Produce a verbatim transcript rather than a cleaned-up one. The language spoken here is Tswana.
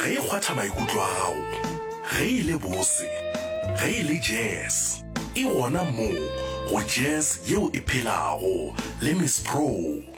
ge e kgwatha maikutlo ao, ge e le bose, ge e le jazz, e gona mo go jazz yeo e phelago le Miss Pro.